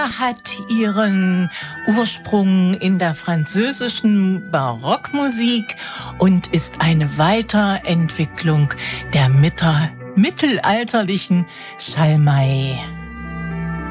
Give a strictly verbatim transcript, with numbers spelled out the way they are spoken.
hat ihren Ursprung in der französischen Barockmusik und ist eine Weiterentwicklung der Mitte, mittelalterlichen Schalmei.